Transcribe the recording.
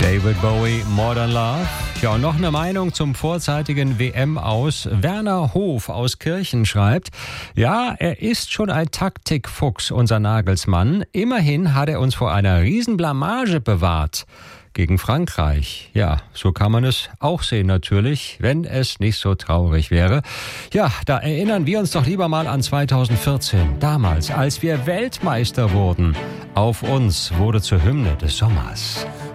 David Bowie, Modern Love. Ja, und noch eine Meinung zum vorzeitigen WM-Aus. Werner Hof aus Kirchen schreibt, ja, er ist schon ein Taktikfuchs, unser Nagelsmann. Immerhin hat er uns vor einer Riesenblamage bewahrt. Gegen Frankreich. Ja, so kann man es auch sehen natürlich, wenn es nicht so traurig wäre. Ja, da erinnern wir uns doch lieber mal an 2014. Damals, als wir Weltmeister wurden. Auf uns wurde zur Hymne des Sommers.